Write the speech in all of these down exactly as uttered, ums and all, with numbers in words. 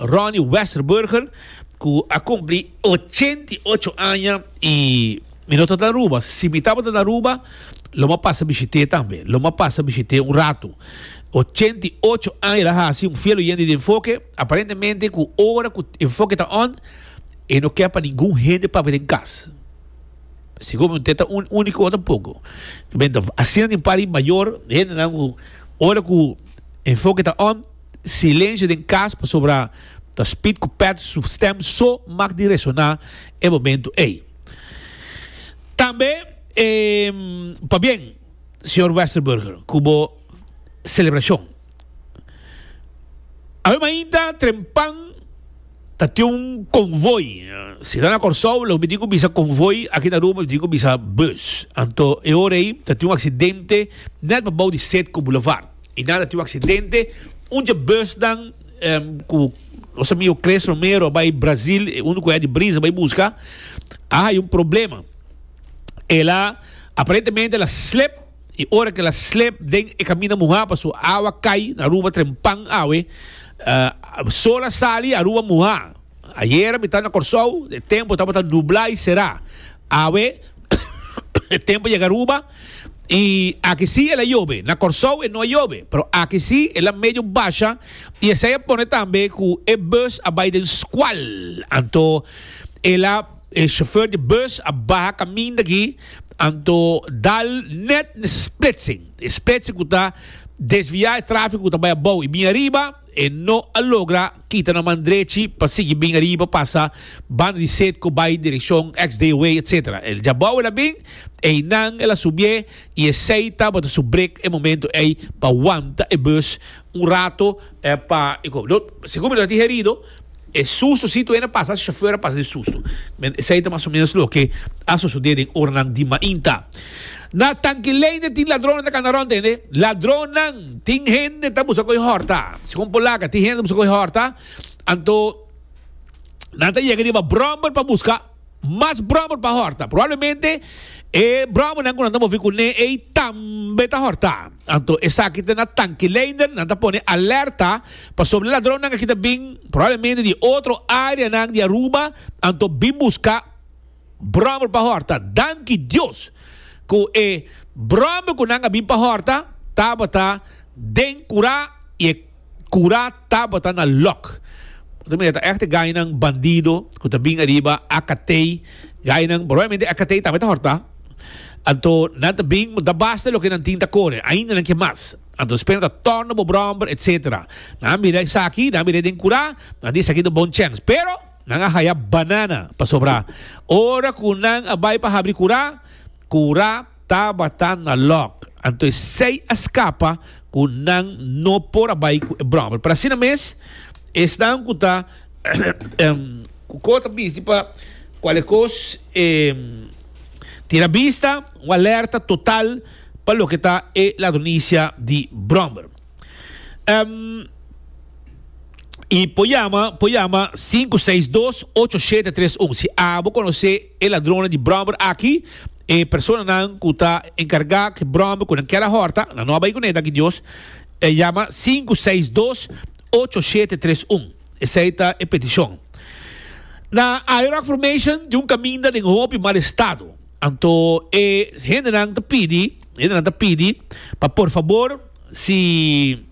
Ronnie Westerburger, que ha cumplido ochenta y ocho años y minutos de Aruba. Si me estaba de Aruba, lo más pasa visité también. Lo más pasa visité un rato. ochenta y ocho años, la hace un fiel oyente de enfoque. Aparentemente, con hora que enfoque está on, y no queda para ningún gente para ver en casa. Si como un teta un único tampoco. Haciendo un pari mayor, gente não hora que enfoque está on, silêncio em casa para sobrar da speed que perde o sistema só mag de ressonar em momento aí. Também eh, para bem, senhor Westerburger, como celebração. A mim ainda trempan tem um convoy. Se dá na Corsol, eu me digo bisa convoy, aqui na Roma eu digo bisa bus. Então, eu orei, tem um acidente, net para bouw de Setco Boulevard. E nada, tem um acidente, onde bus dan, um, com nosso amigo Cres Romero, vai Brasil, um que é de brisa, vai buscar. Ah, há um problema. Ela, aparentemente, ela slip, e hora que ela slip, den e caminha morrer, passou água cai, na Roma trempang awe, Uh, sola sali a rua muha. Ayer me estava na Corsol, o tempo estava nublar e será. Ave, o tempo chega a Aruba e aqui sim ela chove. Na Corsol não chove, mas aqui sim ela é meio baixa e essa é põe também que o bus abai den squal. Então, ela é chauffeur de bus abai caminho daqui, então dal net splitsing. Splitsing que está desviar o tráfego que está bom e bem arriba. E não logra kita na mandreci para seguir bem arriba, passa banda de Setco, vai direção X-Day, etcétera. Ele já boa ela bem, e não ela subir e aceita para su break em momento aí para aguanta e bus um rato é para e como segundo eu tinha herido é susto se tu ainda passa, se chauffeur passa de susto. Aceita mais ou menos o que a suceder em Ornan de Mainta. Na tanquilene tin ladrona da canaron tende ladronan tin gente ta busa ko horta se com polaca tin gente busa ko horta anto nata llega riba bromber para buscar mais bromber para horta provavelmente e bromber não quando estamos ficando e tambe ta horta anto essa aqui na tanquilene nata pone alerta para sobre ladrona que kita bem provavelmente de outro área nang de Aruba anto bim buscar bromber para horta danke Deus ko e brombe ko nanga bimpa horta tabata den kura e kura tabata na lock. Também tá echt gaya ng bandido ko tabing arriba akatei gaya ng probablemente akatei tabata horta. Anto nata bing da basta lo que não tinta core ainda não que mais. Anto espera da torno bo bromber etcétera. Na mira sa aqui na mira den kura na di sa aqui do bon chance. Pero nanga haya banana pa sobra. Ora ko nang abay pa habri kura Kura tabatan na lock. Então, sei escapa com não no por abai com bromber. Para assim mesmo, estão com tá com cota bis tipo qualquer coisa tira vista um alerta total para o que está é a notícia de bromber. Um, e Poyama, Poyama cinco seis dois oito sete três um. Se ah, vou conhecer a ladrona de bromber aqui. E persona nang kuta encarga que brombe com aquela horta, na nova iconeta que Deus e chama cinco seis dois oito sete três um. Essa é a petição. Na Iraq Formation de um caminho de roupa e mal estado. Então, e gente nang te pedi, gente nang te pedi, para por favor, se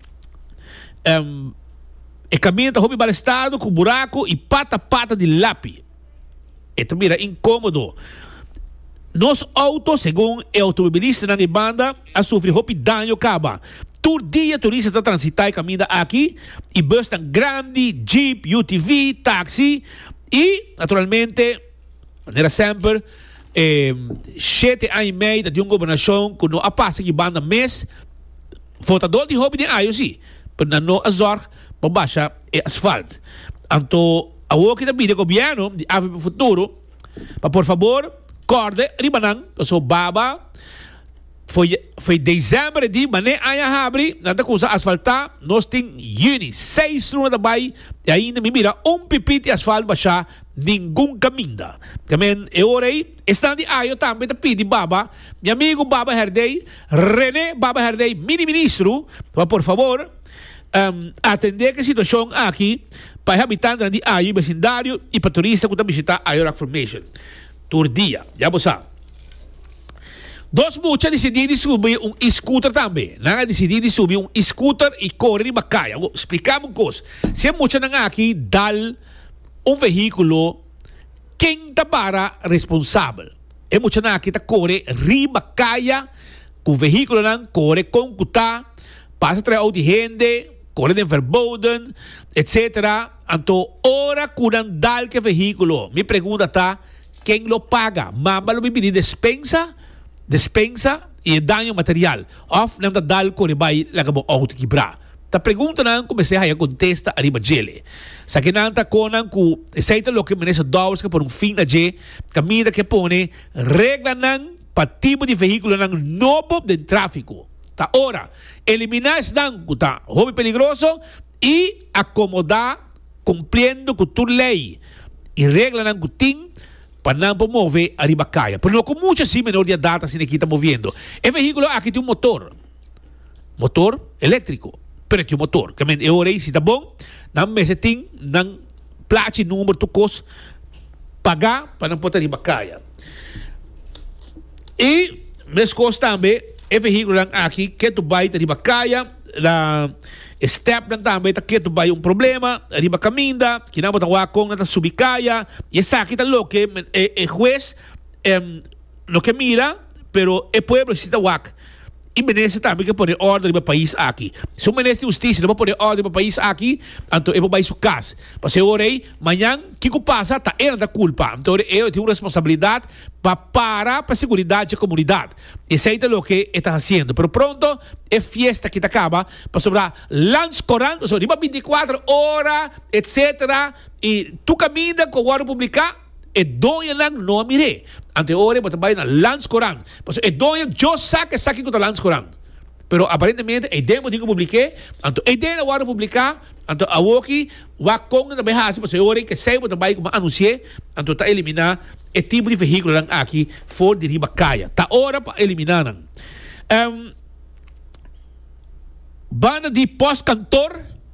um, e caminho de roupa e mal estado com buraco e pata pata de lápis. Então, mira, incômodo. Nos autos, segundo o automobilista na banda, a sofrer roupa dano acaba. Todo dia turista está transitar e caminha aqui e bus tão grande, jeep, U T V, táxi e, naturalmente, maneira sempre, eh, sete anos e meio de uma governação que não passa que banda mês, votador de roupa de aio, sim, mas não a zorg para baixar o asfalto. Então, a outra também do governo, de ave para o futuro, para por favor, corde, ribanang, so baba, foi foi dezembro de mané aia abre, nada coisa asfaltar, nós tem juni, seis lunas daí, e ainda me mira um pipite asfalto baixar, nenhum caminho. Também eu orei, estão de aio também da pedi baba, meu amigo Baba Herdei, René Baba Herdei, mini ministro, por favor, um, atender que situação aqui, para habitantes de aí vecindário e para turistas que estão visitando a Rock Formation. Tur dia, já você sabe. Dos muchas decidiram subir um scooter também. Nanga decidiram subir um scooter e correr em Bacaia. Vou explicar uma coisa. Se é mucha nanga aqui dá um veículo, quem está para responsável? É mucha nanga aqui tá correr em Bacaia, com o veículo não corre com cuta, passa atrás de gente, corre em verboden, etcétera. Então, ora curan dal que veículo. Me pergunta tá, quem lo paga? Mamba lo bibili despensa? Despensa e danho material. Of não da dal ko ribay lagabo auto quebrar. Ta pergunta nan comecei a contesta arriba gele. Sa que nan ta conan ku seita lo que menesa dollars que por um fim da G, camida que pone regla nan pa tipo de veículo nan novo de tráfico. Ta ora eliminar nan ku ta hobby peligroso e acomodar cumpliendo com tu lei. E regla nan ku ting para não promover a ribacaia. Pero no com mucha sim menor de data se aqui está movendo. É veículo aqui tem um motor. Motor elétrico. Pero tem um motor. Que eu orei se tá bom. Não me se tem não plache número tu cos pagar para não poder ribacaia. E mes cos também é veículo aqui que tu vai de ribacaia. La step lang também tá que tu vai um problema riba caminda que não botar wakong na subicaya e essa aqui tá lo que é juez lo que mira pero é pueblo necessita wak e menese também que poner ordem no país aqui se o menese de justiça não poner ordem no país aqui então eu vou vai su casa para se orei amanhã que que passa tá era da culpa então eu tenho responsabilidade para parar para a segurança da comunidade isso é o que está fazendo pero pronto é fiesta que acaba para sobrar lance corando sobre vinte e quatro horas etcétera e tu caminha com o guarda publicar e doia lang no mire ante ore bota vai na lance corando porque e doia eu saque saque com o lance corando pero aparentemente e demo digo publiquei então e demo guarda publicar então a woki wa kong na behasi porque ore que sei bota vai como anunciei então tá eliminar e tipo de veículo lang aqui for de ribacaia tá hora para eliminar nang um, banda de pós-cantor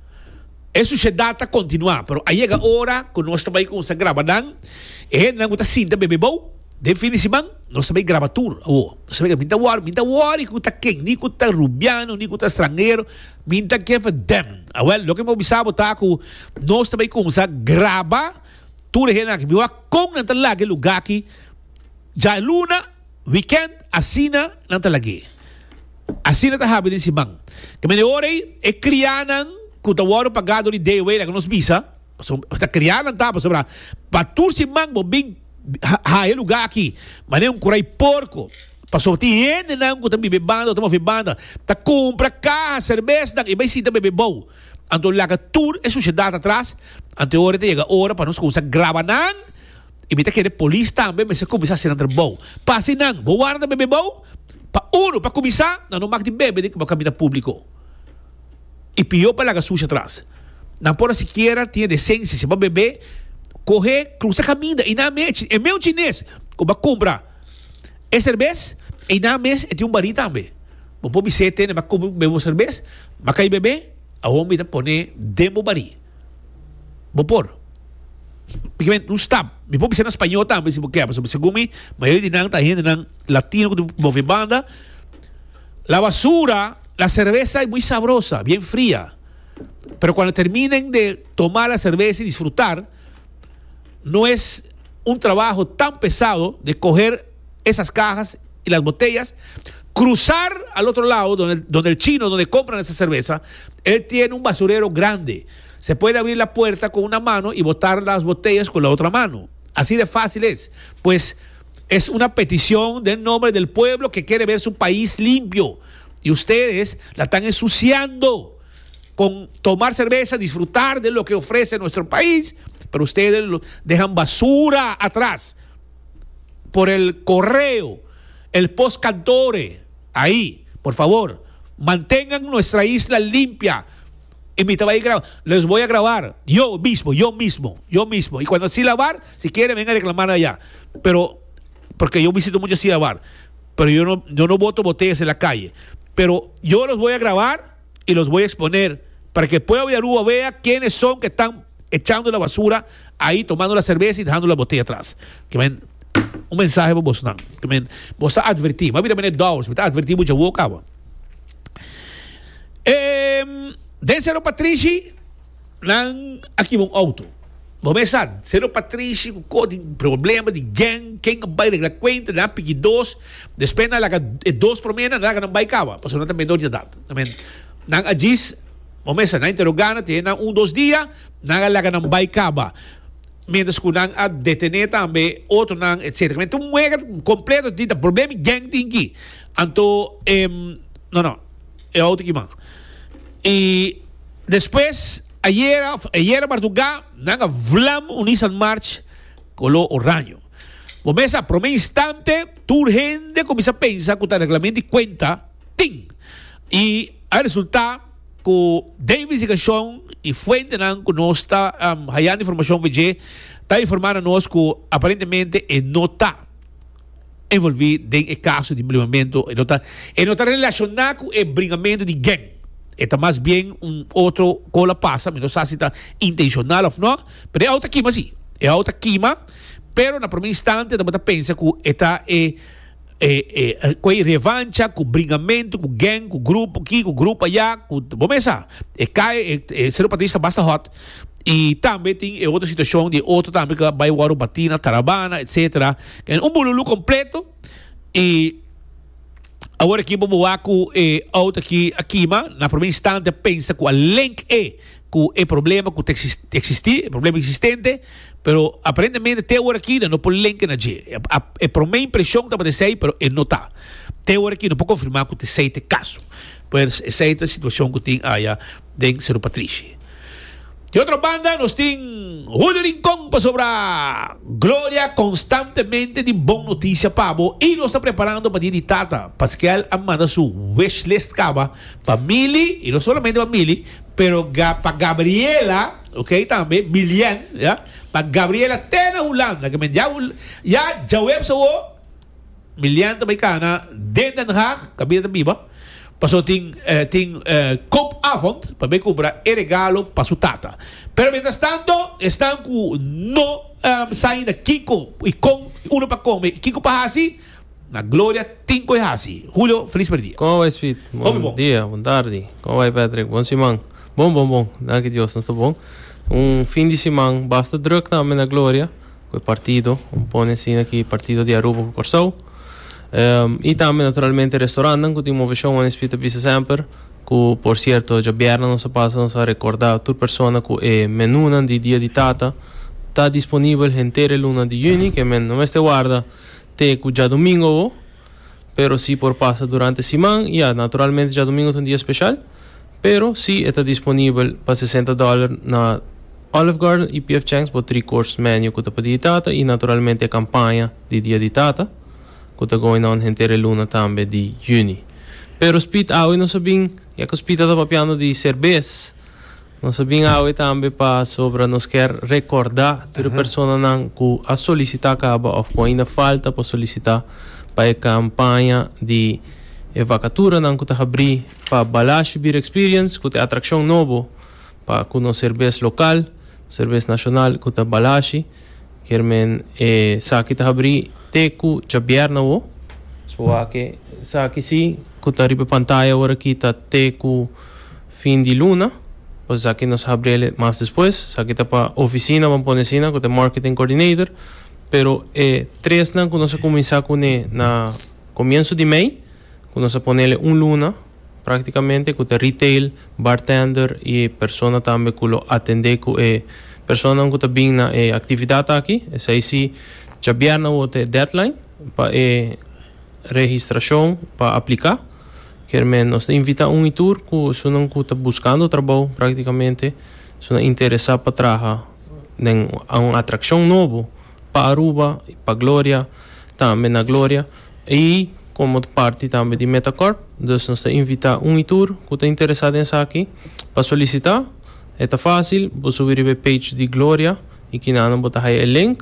é sociedade continuar pero aí chega a hora que nós também com essa gravação e não está cinta bebê bom definitivamente nós também grava tour oh nós também minta war minta war e kuta quem ni kuta rubiano ni kuta estrangeiro minta que for them ah well lo que mo bisabo tá com nós também com essa grava tour é na que biwa com na talaga lugar aqui já luna weekend assina na talaga assina tá habi din si bang que me ore e crianan kuta waro pagado ni day way na nos bisa so ta crianan tá para sobra para tour si bang mo big ha é lugar aqui mas é um curai porco passou tiende não que tá bebendo tá bebendo tá compra carro cerveja e vai se tá bebe bom então lá que tour é sociedade atrás ante hora te chega hora para nós começar gravar não e me tá querer polícia também mas se começar a ser andar bom passe não vou guardar bebe bom para uno para começar não não mag de bebe de que vai caminhar público e pior para lá que suja atrás não pode sequer ter decência se vai beber correr, cruzar caminho e na mente, é meu chinês, como compra é cerveja, e na mente tem um baril também. Vou pôr bisete, mas como bebo cerveja, mas cai bebê, a homem vai pôr demo baril. Vou pôr. Porque não está, me pôr bisete em espanhol também, se você quer, mas segundo mim, maioria de nang, tá gente nang latino que move banda, la basura, la cerveza é muito sabrosa, bien fría, pero quando terminen de tomar a cerveja e disfrutar, no es un trabajo tan pesado de coger esas cajas y las botellas, cruzar al otro lado, donde, donde el chino, donde compran esa cerveza, él tiene un basurero grande. Se puede abrir la puerta con una mano y botar las botellas con la otra mano. Así de fácil es. Pues es una petición del nombre del pueblo que quiere ver su país limpio. Y ustedes la están ensuciando con tomar cerveza, disfrutar de lo que ofrece nuestro país, pero ustedes dejan basura atrás por el correo, el postcantore, ahí, por favor, mantengan nuestra isla limpia. Y me voy a grabar, les voy a grabar, yo mismo, yo mismo, yo mismo. Y cuando así lavar, si quieren, vengan a reclamar allá. Pero, porque yo visito mucho así lavar, pero yo no, yo no boto botellas en la calle. Pero yo los voy a grabar y los voy a exponer para que el pueblo de Aruba vea quiénes son que están echando la basura, ahí tomando la cerveza y dejando la botella atrás. Que men, un mensaje para vos, não. Que men, vos está advertir, mas mira, men, dollars, está advertir muito boa, acaba. Eh, Densero Patrici, nang aqui um auto. Começar, Densero Patrici, com problema de gang, quem vai reglar conta, na pigi dois, depois na laga dois por mena, na laga não vai cava, porque não tem menor de idade. Também, nang agis, começa na interrogana, tem na um dois dias, na laga não vai cava. Mientras que nang a detener também, outro nang, etcétera. Então, um mega completo de problema gang tem aqui. Então, não, não, é outro que manda. E depois, ayer, ayer Martugá, nanga vlam un Nissan March color oranho. Começa, por um instante, tu urgente começa a pensar que o regulamento de conta tem. E a resultar que Davis e Cachon e Fuente não que nós está um, rayando informação V G, está informando a nós que aparentemente ele não está envolvido em caso de bringamento, ele não está, ele não está relacionado com o bringamento de gang. Está mais bem um outro cola passa, mas não sabe se está intencional ou não, mas é outra quima sim, é outra quima, pero na primeira instante você pensa que está é, é, é, com revancha, com bringamento, com gang, com grupo aqui, com grupo allá, com, vamos pensar, é cai, é, é, ser o patista basta hot, e também tem é, outra situação de outro também que vai o batina, tarabana, etcétera. É um bolulu completo, e agora aqui vamos lá com eh, outra aqui, aqui, na primeira instante pensa que o link é que é problema que existe, problema existente, pero aparentemente até agora aqui não pode link na G. É por minha impressão que está acontecendo, pero é não está. Até agora aqui não pode confirmar que tem esse caso. Pois essa é a situação que tem aí em Cerro Patrici. De outra banda, nós temos Julio Rincón para sobre a Glória constantemente de boa notícia para vos. E nós estamos preparando para dia de tata. Pascal manda sua wishlist caba para Mili, e não somente para Mili, pero para Gabriela, ok, também, Milian, ya? Para Gabriela até na Holanda, que já, já, já web sa wo, Milian também cana, dentro da Haag, cabida viva. Passou tem eh, tem eh, koopavond para me comprar e regalo para sua tata. Pero mientras tanto, estão com no um, saindo Kiko e com uno para comer. Kiko para Hasi, na Glória Tinko e Hasi. Julio, feliz per dia. Como vai, Speed? Bom, bom dia, boa tarde. Como vai, Patrick? Bom semana. Bom, bom, bom. Danke Deus, não está bom. Um fim de semana basta druk também na Glória, com o partido, um pone assim aqui, partido de Aruba com Corsou. Um, e também naturalmente restaurante que temos uma uma espita pisa sempre que por certo já viernes nos passa nos a recordar toda persona que é menu de dia de tata está disponível inteira luna de junho que men não este guarda te que já domingo pero si por passa durante a semana e naturalmente já domingo é um dia especial pero si está disponível para sessenta dólares na Olive Garden e P F Chang's por three course menu que está para dia de tata e naturalmente a campanha de dia de tata que está going on inteira luna também de junho. Pero speed awe não sabem, já que o speed está papiando de cerveja, não sabem awe também para sobre nos quer recordar toda uh-huh. pessoa não que a solicitar acaba ou que ainda falta para solicitar para a campanha de vacatura não que está abrir para Balash Beer Experience, que é atração novo para com cerveja local, cerveja nacional que está Balash, que men eh, sa kita abrir teku jabierna wo so aqui sa aqui sim que tá ribe pantalla agora aqui tá teku fim de luna pois aqui nós abrir mais depois sa aqui tá para oficina vamos pôr assim que é marketing coordinator pero eh, três não que nós começar com ne na começo de mês que nós ponerle um luna praticamente que é retail bartender e persona também que lo atende que é persona que está bem na eh, atividade aqui essa aí sim já viernes o deadline para eh, registração para aplicar que nos invita um tour que se não está buscando trabalho praticamente se não interessado para trabalhar em uma atração nova para Aruba para Glória também na Glória e como parte também de Metacorp então nos invita um tour que está interessado em isso aqui para solicitar é fácil você subir a page de Glória e que não botar aí o link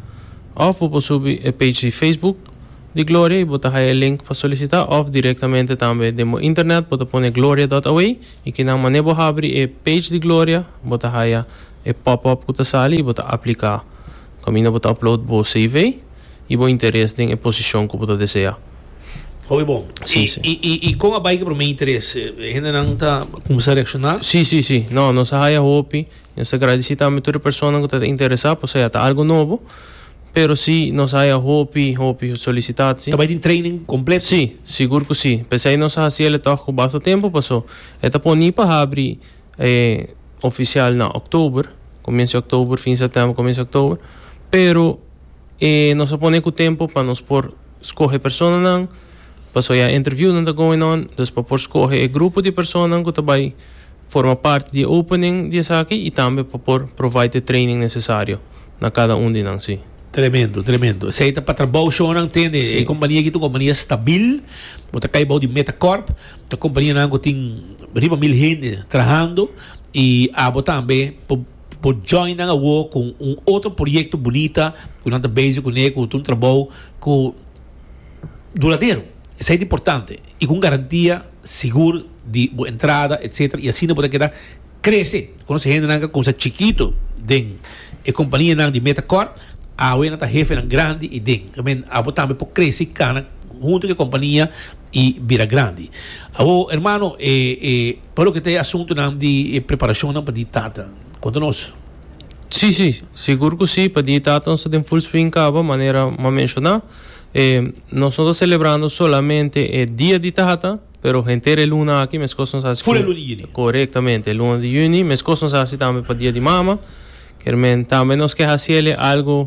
ou vou subir a page de Facebook de Glória e botar aí o link para solicitar ou diretamente também de internet botar pôr gloria ponto a w e que não maneira abrir a page de Glória botar aí e pop-up que está ali, você aplicar. Caminho você upload o C V e o interesse em a posição que você deseja. Oh, bom. Sim, e, sim. E, e, e com a bike para o meu interesse, ainda não está começando a reaccionar? Sim, sim, sim. Não, nós haya hope, nós agradecemos a toda pessoa que está interessada, porque é algo novo, mas sim, nós haya hope, hope solicitado, sim. Está bem em training completo? Sim, seguro que sim. Pensei nós hacía ele toque com bastante tempo, passou. Eta poni para abrir eh, oficial na outubro, começo de outubro, fim de setembro, começo de outubro, pero eh, nós pone com tempo para nós por escolher pessoa não. Passou a interview não está going on, depois por escolher grupo de pessoas que também forma parte do opening desse aqui e também para provide training necessário na cada um de nós, sim. Tremendo, tremendo. Você está para trabalhar, show não entende? A companhia aqui é uma companhia estabil, você cai de Metacorp, a companhia não tem riba mil gente trabalhando e a você também por por join na work com um outro projeto bonita, com nada base com ele, com um trabalho com duradouro. Isso é importante e com garantia segura de boa entrada, etcétera. E assim não pode quedar crescer. Quando se gente com essa chiquito de a companhia não de Metacorp, a wena tá jefe não grande e den. Também a botar também por crescer cana junto com a companhia e vira grande. Abo, hermano, eh, eh, para o que tem assunto não de eh, preparação não para de tata. Conta-nos. Sim, sim, seguro que sim, para de tata nós temos full swing cava, maneira a mencionar. Eh, nós estamos celebrando solamente o dia de tata, pero inteira luna aqui, mas coisas assim. Full luna de juni. Corretamente, luna de juni, mas coisas assim também para dia de mama. Que também nós quer fazer algo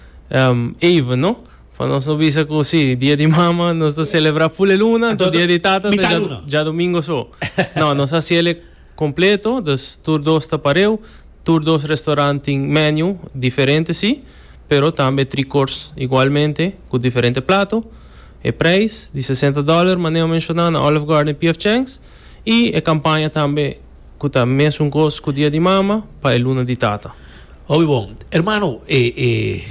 um, even, não? Para nós não bisa que sim, dia de mama, nós celebrar full luna, então dia de tata, já, já domingo só. Não, nós fazemos completo, dos tour dos tapareu, tour dos restaurantes menu diferente sim, pero também três courses igualmente, com diferente prato, e preço de sessenta dólares, maneira mencionar na Olive Garden P F Chang's, e a campanha também, que está mesmo um custo com o dia de mama, para a luna de tata. Oh, bom. Hermano, eh, eh,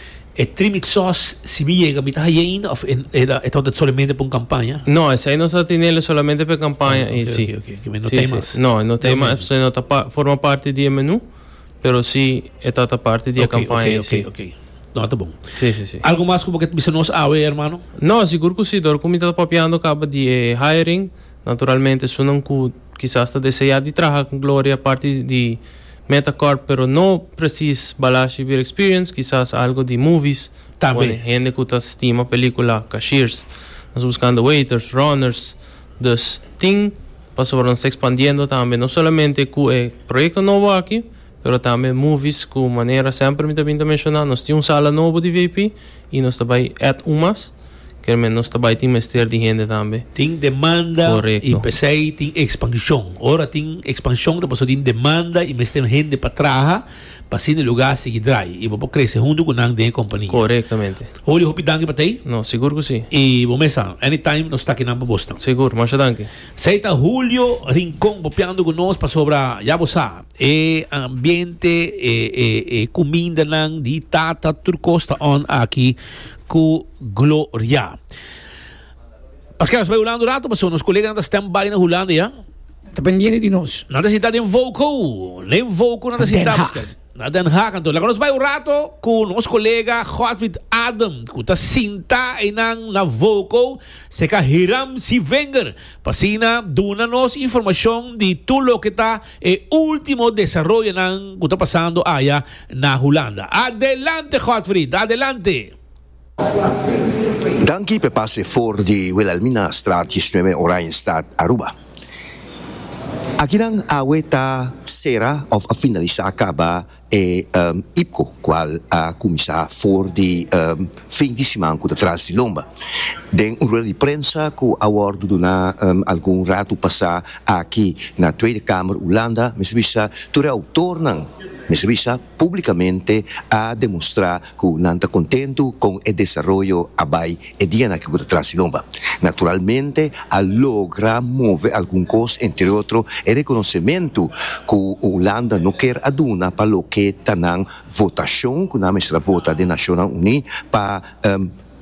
e trimit sauce si mi llega mi taja yin of era é todo solamente para campanha? Não, esse aí não está tendo solamente para campanha ah, e okay, sim. Okay, okay, okay. Não sí, tem sí. mais. Não, não tem mais, você não tá forma parte do menu, pero sim é toda parte da okay, campanha okay, sim. Okay, okay. Não, tá bom. Sim, sim, sim. Algo mais como que você nos awe, hermano? Não, seguro que sim, dor como está papiando acaba de eh, hiring, naturalmente sunam que quizás está desejado de trabalhar com Glória parte de Metacorp, pero não precisa balashi bir experience, quizás algo de movies. Também. Gente que estima película, cashiers, nós buscando waiters, runners, dus ting, passou para nós expandindo também, não somente com o projeto novo aqui, pero também movies com maneira sempre me também mencionar, nós temos uma sala nova de V I P e nós também at umas, que nós também temos mestre de gente também. Tem demanda Correcto. e pensei tem expansão. Ora tem expansão, depois tem demanda e mestre gente para trabalhar, para ser no lugar seguir drai e vou crescer junto com a de companhia. Corretamente. Olha, hope danke para ti. Não, seguro que sim. E vamos começar. Anytime nós está aqui na Boston. Seguro, mas danke. Seita Julio Rincón bopeando com nós para sobre já você e ambiente e, e, e comida nang di tata turcosta on aqui com Glória. Pascal, você vai Holanda rato, mas os colegas não estão bem na Holanda, já? Está pendiente de nós. Na cidade de Volko, nem Volko na cidade, Pascal. Na Den Haag, então. Lá nós vai o rato com o nosso colega Godfried Adam, que está sinta e nang na Volko, se ka Hiram Sivenger, pasina duna nos informação de tudo o que está e último desenvolvimento nang que está passando allá na Holanda. Adelante, Godfried, adelante. Dank per passe voor de Wilhelmina straat nove Oranjestad Aruba. Aqui lang awe ta sera of a finalista acaba e um, IPCO, qual a commissar voor de um, fim de semana que atrás de Lomba. Den um rueda de prensa que awardo dona um, algum rato passar aqui na Tweede Kamer Holanda, mas bisa tu autor não Mas bisa publicamente a demonstrar que não está contento com o desenvolvimento abai e dia na que atrás de Lomba. Naturalmente, a logra mover algum coisa, entre outros, o reconhecimento que a Holanda não quer aduna para o que está na votação, que na mestra vota da Nações Unidas, para um,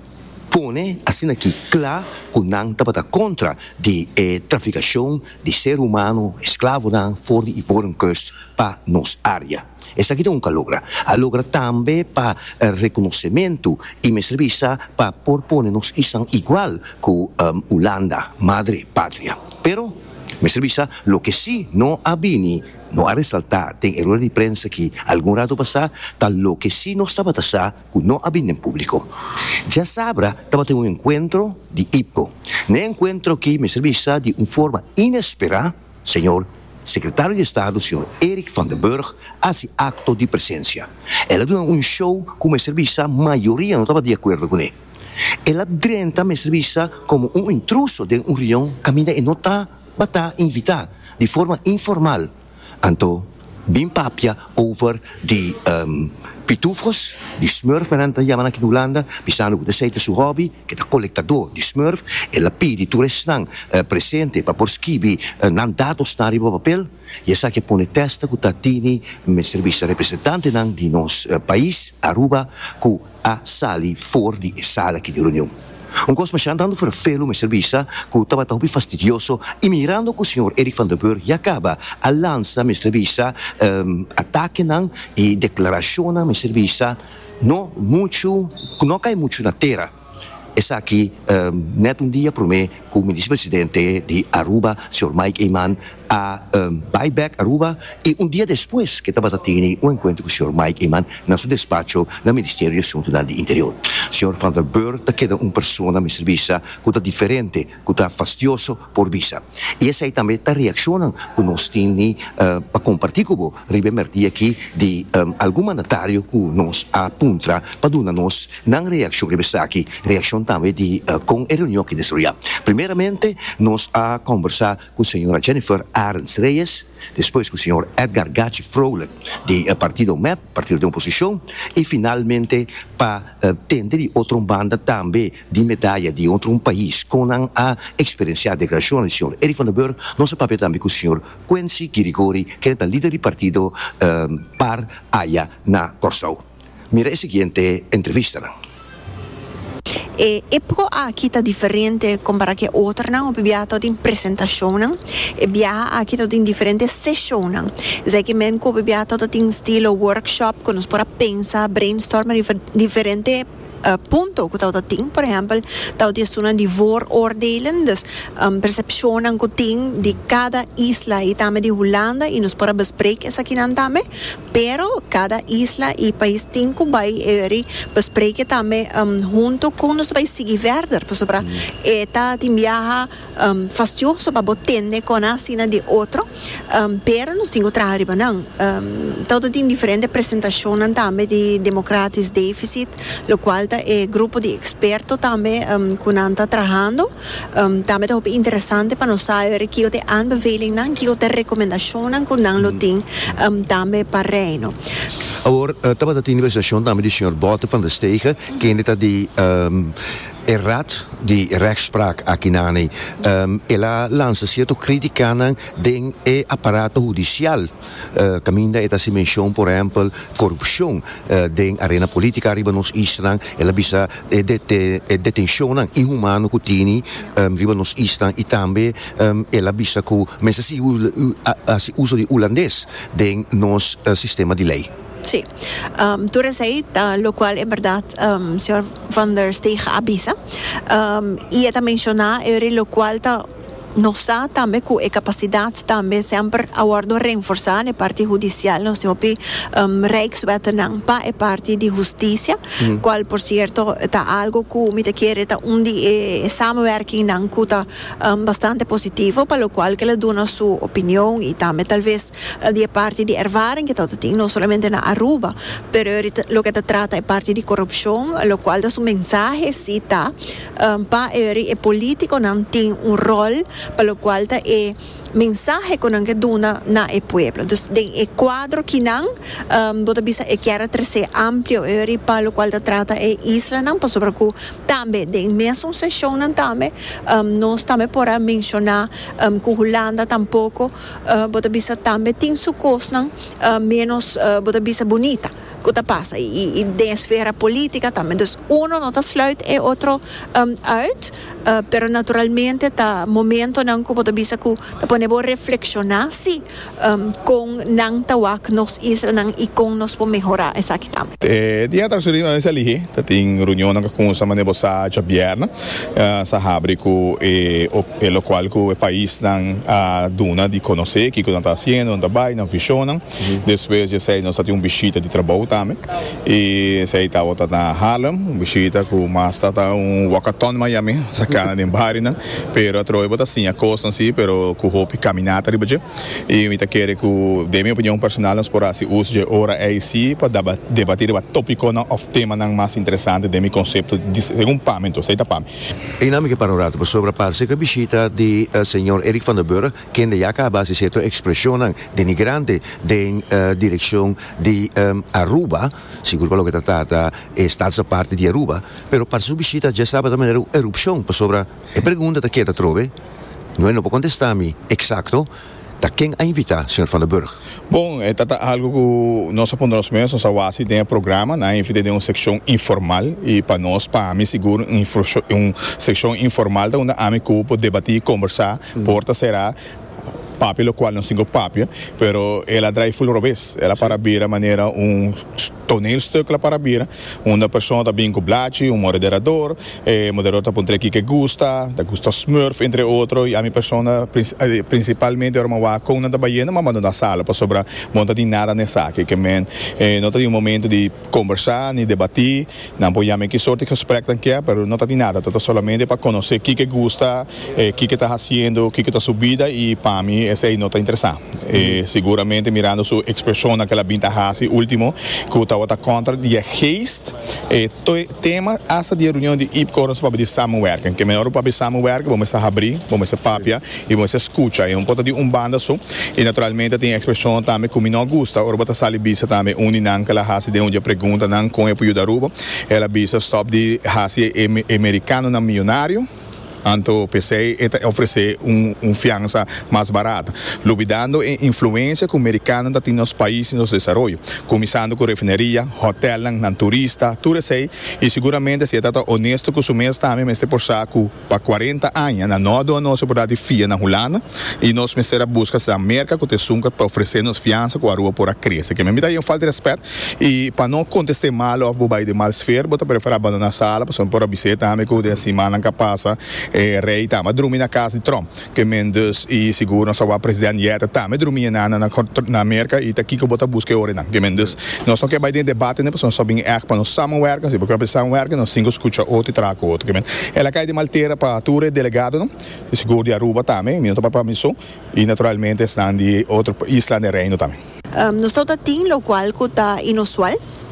pone assim aqui claro que não está contra de eh, traficação de ser humano, escravo não, for de Ivorenkust para nossa área. Essa aqui é um calogra. A logra também para uh, reconhecimento e me serviça para porpone-nos estão igual com um, Holanda, madre pátria. Pero, me serviça, lo que sí não abini, não a ressaltar, tem erro de prensa que algum rato passar, tal lo que sí não estava passar, que não abini em público. Já sabra, estava tendo um encontro de I P C O. Ne encontro que me serviça de uma forma inesperada, senhor secretário de Estado, senhor Erik van den Burg, hace acto de presença. Ela deu um show com me serviça, a maioria não estava de acordo com ele. Ela drenta me serviça como um intruso de uma reunião, caminha e não está bata invitar de forma informal. Anto, bem papia over de um, pitufos, de smurf, men anta yaman aqui na Holanda, pisando de seite su hobby, que é colectador de smurf, ela pede turistas uh, presente para por skibi uh, nan dados na riba papel, e essa que pone testa que tatini me serviço representante nan de nos uh, país, Aruba, que a sali for de sala aqui de reunião. Um gosto mas andando para felo me serviço que estava tão fastidioso e mirando que o senhor Erik van den Burg e acaba a lança me serviço um, ataque não e declaração me serviço não muito não cai muito na terra. Essa aqui um, net um dia para mim com o ministro-presidente de Aruba, senhor Mike Eyman, a um, buyback Aruba e um dia depois que estava tendo um encontro com o senhor Mike Eyman no seu despacho no Ministério de Assuntos do Interior. O senhor Van den Burg está queda uma pessoa me serviço que está diferente, que está fastidioso por vista. E essa aí também está reacionando que nós temos uh, para compartilhar com o Ribemerti aqui de um, algum mandatário que nos apunta para dar-nos não reação aqui, reação também de uh, com a reunião que destruía. Primeiramente, nós a conversar com a senhora Jennifer Arends Reyes, depois com o senhor Edgar Gachi Froelich, do uh, partido M E P, partido de oposição, e finalmente para uh, tender outra banda também de medalha de outro um país com a experiência de declaração do senhor Erik van den Burg, nosso papel também com o senhor Quincy Girigori, que é o líder do partido uh, par Aya na Corsau. Mira a seguinte entrevista. E I P C O aqui está diferente comparado com outra, não? Abbiamo in presentazione e abbiamo aqui in differenti sessioni. Sai che men co abbiamo in stile workshop con nos para pensar, brainstorm differenti Uh, punto que tauta ting, por exemplo, tauta suna de vooroordelen, dus um, perceptionen que ting de cada isla e também de Holanda e nos para bespreken essa aqui não também, pero cada isla e país ting que vai eri bespreken também um, junto com nos vai seguir verder, por sobre e tá tim viaja um, fastioso para botende com a sina de outro, um, pero nos tingo trazer banang, um, tauta ting diferente apresentações também de democratis deficit, lo qual e grupo de expertos também um, que não está trabalhando um, também é interessante para nós saber que tem aanbeveling que tem recomendação que não lo tem um, também para reino. Agora, estava uh, a investigação também do senhor Botte van der Stegen, que é de um, Raad de rechtspraak akinani. Um, ela lança certo crítica den e aparato judicial. Uh, caminda eta se menciona, por exemplo, corrupção uh, den arena política riba nos istan, ela bisa e dete e detenção inhumano que tini um, riba nos istan e também um, ela bisa que mesa si uso de holandês den nos uh, sistema de lei. Sí, um, tú eres ahí, uh, lo cual en verdad, um, señor Van der Stegen avisa. Um, y esta menciona, lo cual ta, nos da também com a capacidade também sempre a ordem reforçar a parte judicial, nós temos um, Rijkswet nampa a parte de justiça, mm. qual por certo está algo que me quer está um de eh, samenwerking não que está um, bastante positivo, para o qual que ele dá sua opinião e também talvez uh, de parte de ervaring que está tendo não somente na Aruba, pero lo que trata a parte de corrupção, lo qual da sua mensagem cita um, para ele é político não tem um rol para o qual é mensaje con que duna na e pueblo. Dus de e quadro que não um, bota bisa e quer ser amplo eri para lo qual trata e isla não para sobre que também de mesma sessão não também um, nós também para mencionar um, que Holanda tampouco uh, bota bisa também tem su coisa não uh, menos uh, bota bisa bonita. Wat passa e, e de esfera política também. Dus uno não está sluit e outro um, uit, uh, pero naturalmente tá momento não que pode bisa que tá podemos reflexionar se um, com não tawak nos isla não e com nos por melhorar essa aqui também. Eh, dia trasferimento nessa ali, tá tem reunião com essa maneira bossa jabierna, sa abre com e o local com o país não a duna de conhecer que não está fazendo, não vai, não funciona. Depois de sair nós tem um visita de trabalho e saya tahu tentang Harlem, visita com mas tata um walkathon Miami, sacana de barina, pero troy bota sim a coisa assim, pero com hope caminhata de budget e me tá querer com de minha opinião personal nós por assim uso de hora é sim para debater o tópico não of tema não mais interessante de meu conceito de segundo pamento, sei tá pam. Em nome que panorama sobre a parte que visita de uh, senhor Erik van der Burg, que ainda já acaba de ser expressão denigrante de uh, direção de um, Aruba. Sicuro quello che trattata è stata parte di Aruba, però per sua visita già stava da una erupzione sopra e pergunta da chi da trove, noi non può contestarmi esatto da quem a invitar, senhor Van der Burg. Bom, é tata algo que nós apontamos mesmo, nós awasi tem um programa, na invite de uma secção informal e para nós, para mim seguro, uma secção informal onde a mim pode debater, conversar, mm. porta será papi, lo qual não singo papi, pero ela drive full robes, ela para bira maneira um toneelstuk la para bira, uma pessoa da bem com blachi, um moderador, eh, moderador da pontre que gusta, da gusta Smurf entre outros, e a minha pessoa principalmente era uma com na da baiana, mas não da sala para sobrar monta de nada nessa aqui, que men, eh, não tem um momento de conversar, nem debater, não podemos que sorte que respeito que é, pero não tem nada, tá solamente para conhecer o que que gusta, o que que está fazendo, o que que está subida e para mim essa aí não está interessante. Eh, seguramente mirando sua expressão naquela binta hasi último, que está outra contra de geest, eh, tema essa de reunião de I P C O nos para de samenwerken, que melhor para samenwerken, vamos a abrir, vamos a papia e vamos a escutar, e um pouco de um banda só, e naturalmente tem expressão também que me não gusta, ora bota sali bisa também uninang que ela hasi de onde pergunta não com o apoio da Aruba, ela bisa stop de hasi americano na milionário. Anto P C oferecer um, um fiança mais barata, lubidando a influência que o americano tem nos países no desenvolvimento, começando com refineria, hotel, nan turista, tudo isso e seguramente se está honesto com o mês também, mas por saco para quarenta anos, na nossa a nossa oportunidade fia na Holanda e nós mesera busca da América que te sunca para oferecer nos fiança com a rua por a crescer, que me dá um falta de respeito e para não contestar mal ou bobai de mal esfera, bota preferir abandonar a sala, para por a visita também com a semana que passa eh, rei tá, mas dormi na casa de Trump, que Mendes e seguro só o presidente Yeta tá, mas dormi na na na América e tá aqui que eu bota busca hora não, que Mendes nós só que vai ter debate né, pessoas só bem é para nós samenwerken, se porque a samenwerken nós temos escuta outro e trago outro, que ela cai de malteira para tour delegado não, e seguro de Aruba também, minuto para missão e naturalmente estão de outro isla de reino também. Um, nós estamos aqui, lo qual está inusual.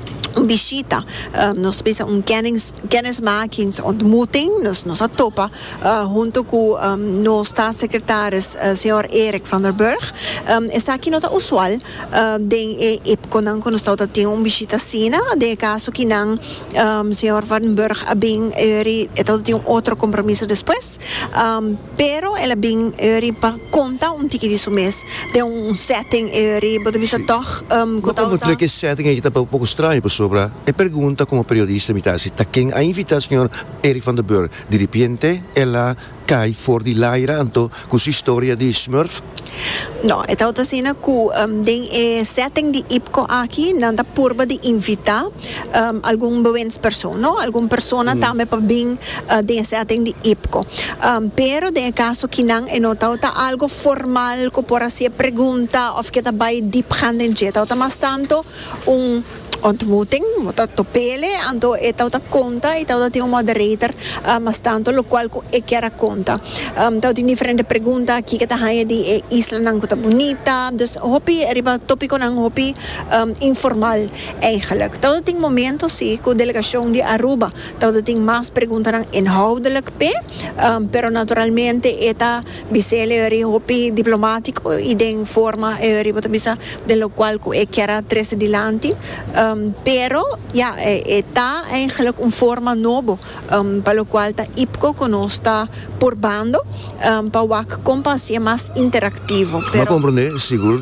Visita, uh, nos pisa um kennis, kennismakingsontmoeting, nos nos atopa, uh, junto com um, nos staatssecretaris, uh, senhor Erik van der Burg. Um, essa aqui não está usual, uh, den e ipconan quando está tem um visita sina, de caso que não, um, senhor van der Burg a bem eri, então tem um outro compromisso depois, um, pero ela bem eri para conta um tique de mês, tem um setting eri, pode visa toch, um, como que setting aí está um pouco estranho, pessoal. E pergunta como periodista mi tasi ta quem a invita senhor Erik van der Burg de repente ela cai for di Laira anto com sua história de Smurf. No, então tá assim que um, den e setting de I P C O aqui nanda purba de invitar um, algum buenas pessoa, no? Algum persona mm. também para bem uh, den setting de I P C O. Um, pero de caso que não é notado tá algo formal que por assim pergunta of que tá vai deep hand in jet, tá mas tanto um ontmoeting, moet topele, anto etau ta conta, etau ta tem um moderator, uh, mas tanto lo qual e quer conta. Um, tau tem diferente pergunta, que que ta haya di e isla nang kota bonita, dus hopi eriba tópico nang hopi um, informal eigenlijk. Tau tem momentos sim, com delegação de Aruba, tau tem mais pergunta nang inhoudelijk pe, um, pero naturalmente eta bisele eri hopi diplomático e den forma eri bota bisa de lo qual e quer tres dilanti. Um, pero ja, está eigenlijk een forma novo um, para lo cual ta I P C O conosca por bando um, para wak compa sia mais interativo. Pero... Ma compreende, seguro,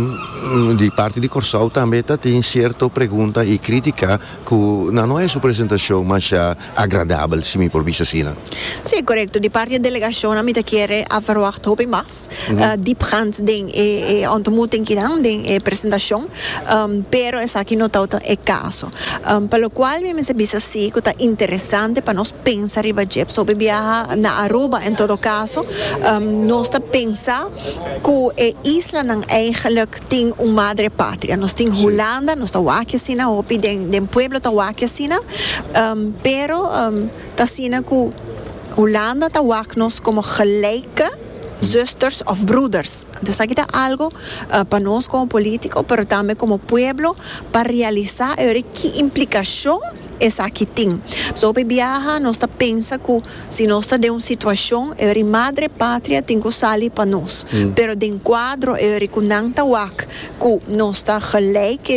um, di parte di Corsau também tem certa pergunta e crítica que não é sua apresentação, mas uh, agradável, se me por vista assim. Sim, correto. Di parte da delegação, a gente quer verwacht hoop ik mas, mm-hmm. uh, diepgaand ding e, e ontmoeting kinang, ding e apresentação, um, pero essa aqui não tá é caso. Um, para lo qual me se bisa assim que tá interessante para nós pensar riba jeb sobre viajar na Aruba em todo caso, um, nós tá pensar que a isla não eigenlijk tem uma madre pátria. Nós tem Holanda, nós tá aqui assim na hopi den den pueblo tá aqui assim na, um, pero um, tá sina que Holanda tá aqui nós como gelijke zusters of broeders. Dus aqui está algo uh, para nós como político, pero também como pueblo, para realizar a que implicação essa aqui tem. So, para viajar, nós tá pensa que se nós tá de uma situação, a madre pátria tem que sair para nós. Mm. Pero de quadro, a que não tá wak, que nós tá gelijk,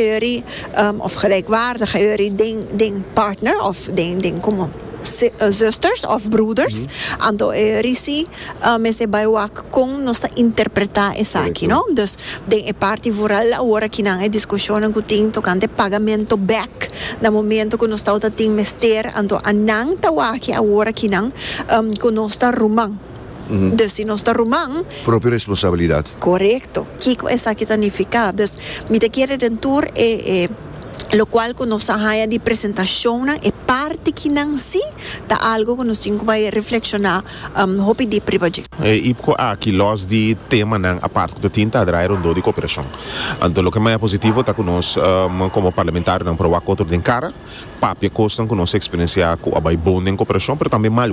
um, of gelijkwaardig, a den, den partner, of den, den como zusters of broeders, mm-hmm. Anto erisi uh, mese baiwak kung nos interpretar essa aqui, não? Dus de é parte vooral agora que não é discussão que tem tocante pagamento back no momento que nós está tem mester anto anang tawaki agora que não um, que nós está rumang. Mm-hmm. Dus se nós está rumang própria responsabilidade. Correto. Kiko essa aqui significa. Dus me te quer dentur é, é lo qual que nos haya de apresentação é parte que não se tá algo que nós temos que reflexionar um, hopi de privado. É I P C O aqui los de tema não a parte que tinta atrair um do de cooperação. Então o que mais é positivo tá que nós um, como parlamentar não provar contra de cara, papia costa que nós experienciar com a bom em cooperação, mas também malu.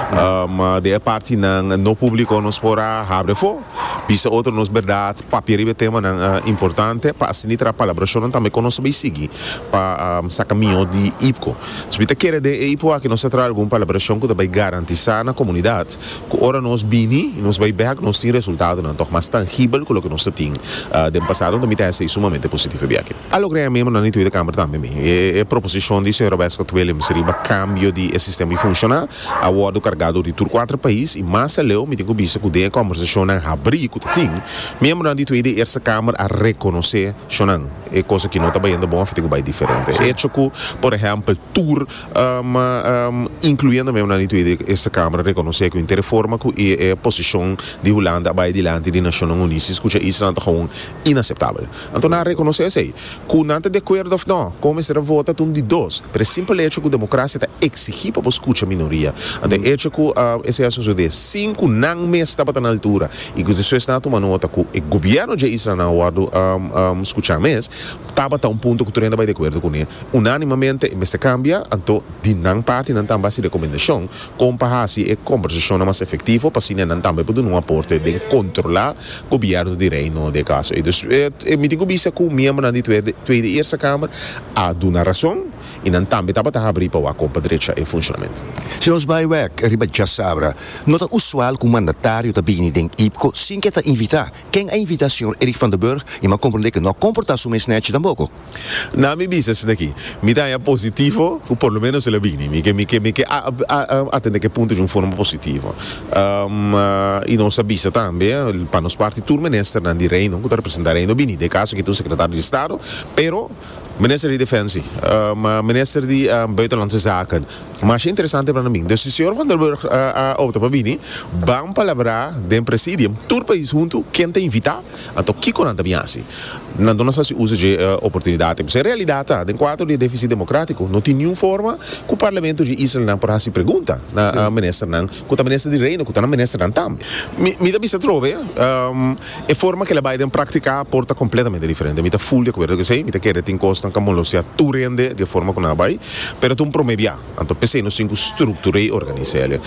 Um, de a parte não no público nos porá abre fo, pisa outro nos verdade, papia ribe tema não uh, importante para assim tra colaboração também com nós vai seguir para um, sa caminho de I P C O. Se você quer de I P C O aqui nós traz alguma colaboração que vai garantir na comunidade, que ora nós bini e nós vai ver que nós tem resultado não toch mais tangível com o que nós tem uh, do passado, também é sumamente positivo aqui. Algo que é mesmo na nível da câmara também é a proposição de senhor Roberto Tuele seria um cambio de sistema de funcionar, a do cargado de tur quatro países e mais leu me tenho visto que de conversação não abrir que tem, mesmo na nível da essa câmara a reconhecer chonan é coisa que não está bem bom, fica bem diferente. É que, por exemplo, tur um, um, incluindo mesmo na nível da essa câmara reconhecer que o interforma que é a posição de Holanda vai diante de Nações Unidas, que isso não está inaceitável. Então não reconhecer assim, que não está de acordo ou não, como será vota um de dois, por simples hecho que a democracia está exigir para escutar a minoria. Então hecho que uh, esse assunto de cinco não me estava na altura e que isso está tomando nota que o governo de Israel não guarda um, um, escutar mais, estava a um ponto que tu ainda vai de acordo com ele. Unanimamente, mas se cambia, então de não parte não também se recomendação, comparar-se a conversação mais efetiva, para se não também pode um aporte de controlar o governo de reino de caso. E dus, eh, me digo bisa que o membro na tweede tweede eerste kamer a duna razão e não também estava a abrir para a compa direita e funcionamento. Se nós vai ver, riba já sabra, não é usual que o mandatário da bini den I P C O sem que te invitar. Quem a invitação Erik van den Burg e mas compreender que não comporta-se mais net também. Na me bisa isso daqui, me dá é positivo, que por lo menos ele bini, me que me que me que atende que ponto de uma forma positiva. Um, uh, e não sabia também, para nos parte tour minister na de reino, que representar reino bini, de caso que tu secretário de estado, pero minister de Defensie, um, minister de um, Buitenlandse Zaken, Mas é interessante para mim. Então, se o senhor Van der Burg uh, uh, opta para vir, vamos falar do presidium, todo o país junto, quem te invita, então, que com a bianci. Não dona só se usa de uh, oportunidade. Mas, em realidade, em quatro de déficit democrático, não tem nenhuma forma que o parlamento de Israel não para se pergunta na ministra não, que a ministra de reino, que a ministra não também. Me da vista trove, um, é forma que ela vai praticar porta completamente diferente. Me da folha que eu sei, me da querer tem costa como lo sia tu rende de forma que não vai, pero tu promevia. Então, pensei no cinco estrutura e organizar.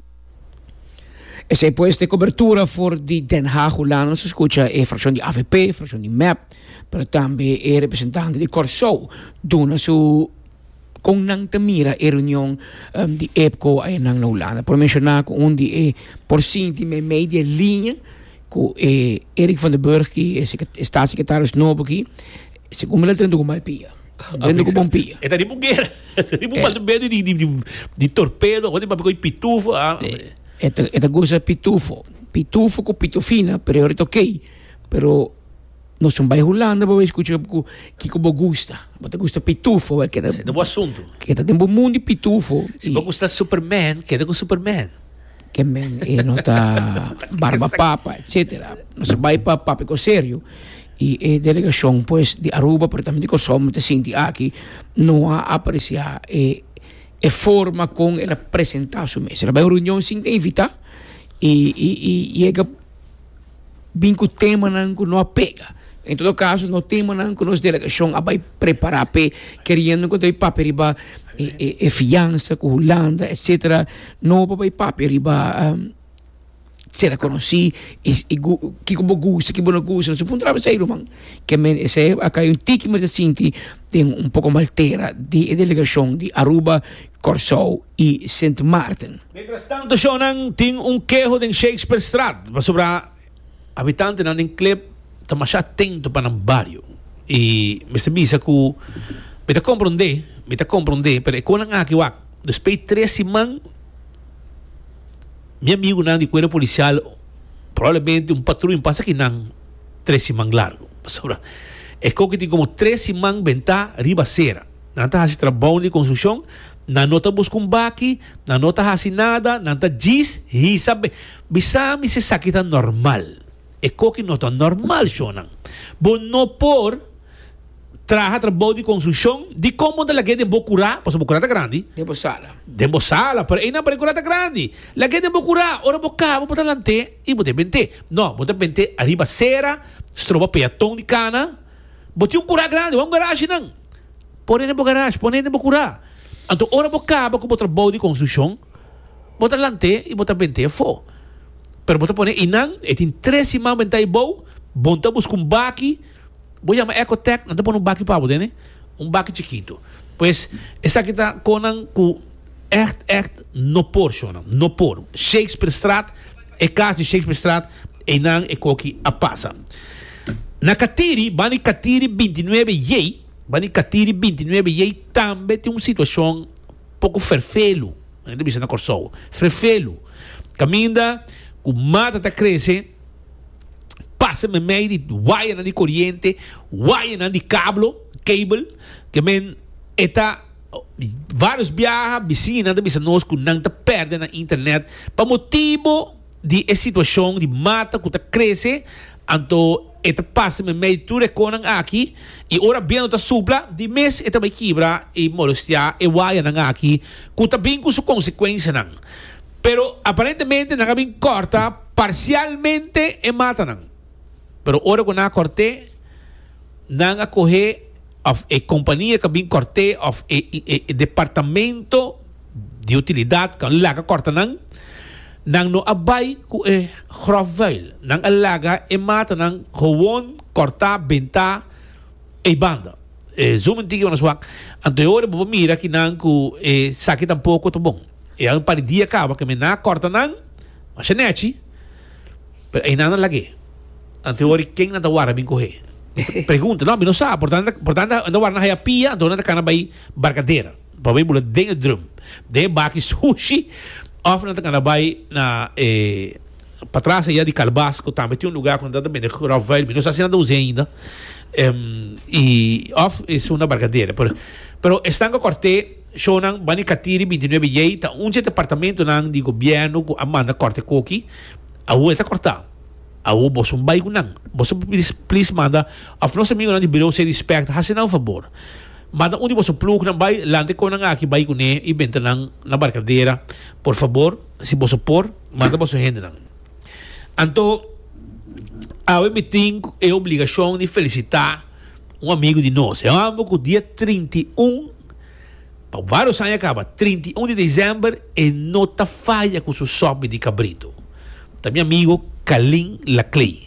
E se poi questa copertura for di Den Haag, Holland, si scusa è frazione di A V P, frazione di M E P, però anche è rappresentante di Corso, dona su con nang mira e riunione um, di E P C O e nang Holland. Per menzionare un di è porsinti me media linea con eh, Erik van den Burg, che è staatssecretario Snobel, secondo me l'altro come Alpia. Vendo com pompia. É de bugueira. É de bugueira de de de de torpedo, onde para pegar pitufo. É é da gosta pitufo. Pitufo com pitufina, pero eu ok. Pero nós somos vai Holanda, vou escutar que como gusta. Mas gusta pitufo, que é de bom assunto. Que é de bom mundo pitufo. Se você gusta Superman, que é com Superman. Que men é nota barba papa, etcétera. Nós vai para papo sério. E a delegação pues, de Aruba, pero também de Kosovo, de Sinti aqui, não há apreciar e, e forma com ela apresentar sua mesa. Ela vai a reunião sem invitar e, e, e, e bem que o tema não pega. Em todo caso, no tema não que nós delegação vai preparar para querendo que o papo riba e, e, e fiança com Holanda, etcétera. Não vai papo riba um, se la conosci e chi come gusta, chi non gusta, non si può entrare a man che se ha un tiki ma sinti un poco maltera di delegazione di Aruba, Corso e Saint Martin. Mientras tanto, Shonan tem um quejo de Shakespeare Street, sobre habitante nan clip, tá mais atento para um barrio. E me sabia que me tá compreender, me tá compreender, pero quando ang aqui wak, depois três semanas meu amigo não de cuerpo policial provavelmente um patrulho passa aqui não três semanas largo sobre é que tem como três semanas venta riba cera não está fazendo trabalho de construção não nota busca um baque não nota fazendo nada não está diz e sabe bisa me se saquita normal é que não está normal chonan bom não por trabalha trabalho de construção de como de la que de Bocurá, pois Bocurá tá grande. De Bosala. De Bosala, pero aí na Bocurá tá grande. La que de Bocurá, ora Bocá, vou botar lante e botar bente. Não, botar bente arriba cera, stroba peatão de cana. Botei um curá grande, um garagem não. Põe no garagem, põe no Bocurá. Então ora Bocá, vou botar trabalho de construção, botar lante e botar bente fo. Pero botar põe e não, e tem três semanas bente aí bom, botar buscar um baque. Vou chamar Ecotec, não está pondo um baque para você, né? Um baque chiquito. Pois, essa aqui está com o echt, echt, no por, Shona, no por. Shakespeare Street, é casa de Shakespeare Street, e não é coque a passa. Na Katiri, Bani Katiri vinte e nove Yei, Bani Katiri vinte e nove Yei, também tem uma situação pouco ferfelo, ainda bisa na Corso, ferfelo. Caminda, o mata está crescendo, passa-me meio de wire de corrente, wire de cable, cable, que men está vários viajes, vizinhos, de nós que não está perdendo na internet, para motivo de essa situação de mata que está crescendo, então eta passa-me meio de tudo com aqui, e ora bem está supla, de mês eta vai quebrar e molestar e wire aqui, que está bem com sua consequência não. Pero aparentemente não é bem corta, parcialmente e mata não. Pero ora que na corte não a correr a companhia que bem corte of e departamento de utilidade que lá que corta não não no abai ku e grofveil não alaga e mata não gewoon corta benta e banda e zoom tigi na swak ante ora bo mira que não ku e saque tampouco to bom e a um par de dia acaba que me na corta não mas nechi pero e não lagi ante ora quem na wara bem correr pergunta não não sabe portanto portanto anda wara na pia dona da cana bai barcadeira para bem bula dentro drum de baki sushi of na cana bai na eh para trás aí de Calbasco também tem um lugar quando anda bem de Rovel não sei se anda usando ainda um, e off é uma barcadeira pero pero estão a corte Shonang bani katiri veintinueve yei ta un departamento nang di gobyerno ko amanda korte koki awu eta korta awu bosom bay kunang bosom please, please manda af nossa amigo nang di bureau se respect hasin ao favor manda undi bosom pluk nang bay lante ko nang aki bay kune ibenta nang na barcadeira por favor si bosom por manda bosom hende nang anto awe meeting é obrigação de felicitar um amigo de nós. Eu amo que o dia trinta e um, para vários anos acaba, trinta e um de dezembro, e nota falha com o sobe de cabrito. Também amigo Kalin Laclay.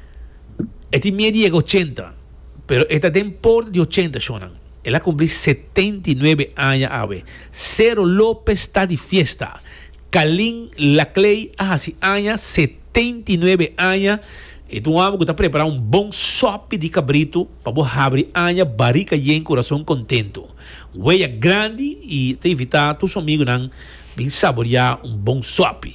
Este minha dia é oitenta, pero esta temporada de oitenta, Shonan. Ela cumpriu setenta e nove anos, ave. Cero López está de fiesta. Kalin Laclay, assim, anos, setenta e nove anos. Então, amo que está preparando um bom sope de cabrito para você abrir a barrica e em coração contento. Ué grande e te evitar todos os amigos não vir saborear um bom sope.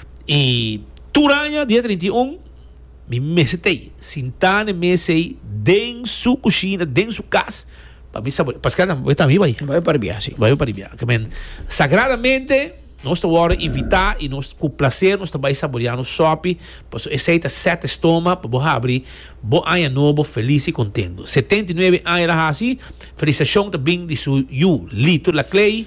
E turanha, dia trinta e um, me mesetei, sentando mesei dentro sua cozinha, dentro sua casa, para me saborear. Pascal, vai estar vivo aí? Vai para viajar, sim. Vai para viajar. Sagradamente, nós estamos invitar e nós com prazer nós também saborear no sope, pois aceita sete estômago para você abrir bom ano novo feliz e contento. setenta e nove anos era assim, felicitação também de seu you Lito Laclay,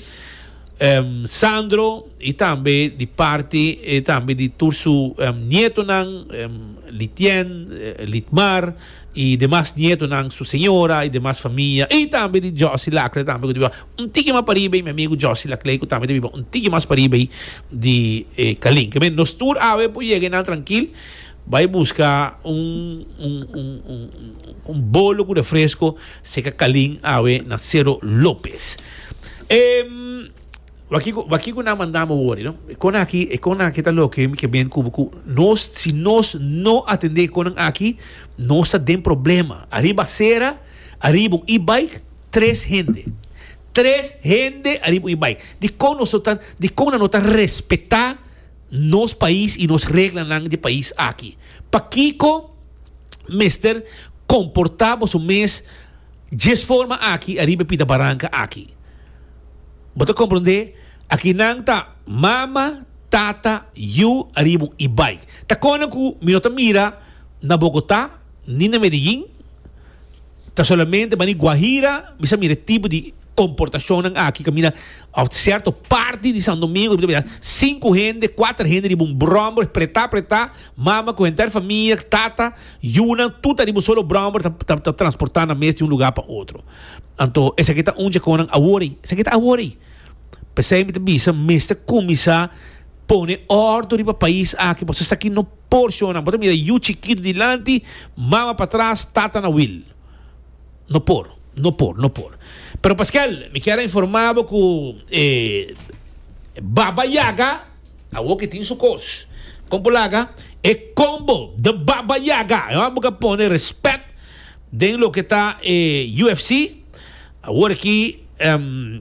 um, Sandro e também de parte e também de todo seu um, nieto nan um, Litien, uh, Litmar e demais nieto nan sua senhora e demais família e também de Josie Laclay também que um tique mais paribay meu amigo Josie Laclay que também um tique mais paribay de eh, Kalin que bem nos tour ave pode chegar tranquilo vai buscar um um um um, um bolo de refresco seca Kalin ave na Cero López um, Aqui, aqui que nós mandamos hoje, não? Com aqui, é com aqui tá louco que bem cubo. Nós, se nós não atender com aqui, nós tem problema. Arriba cera, arriba e-bike, três gente, três gente arriba e-bike. De como nós tá, de como nós tá respeitar nos país e nos regras de país aqui. Para Kiko, mister, comportamos o mês de forma aqui, arriba Pita Barranca aqui. Você compreende? Aqui não está mama, tata, you, arriba e bike. Tá quando que minota mira na Bogotá, nem na Medellín, tá solamente para Guajira, misa mira tipo de comportação aqui, camina a certa parte de São Domingo, cinco gente, quatro gente, de um brombo, apretar, apretar, mama, comentar família, tata, you, tudo arriba solo brombo, tá transportando a mesa de um lugar para outro. Então, esse aqui está onde com a worry. Esse aqui está a worry. Pensei que bisa, mestre comisa, pone ordem para o país aqui. Você aqui não porciona. Você mira, you chiquito delante, mama para trás, tata na will. Não por, não por, não por. Pero Pascal, me quero informar que eh, Baba Yaga, a o que tem seu cos, combo laga, é combo de Baba Yaga. Eu amo que pone respeito dentro do que está eh, U F C. Agora aqui, um,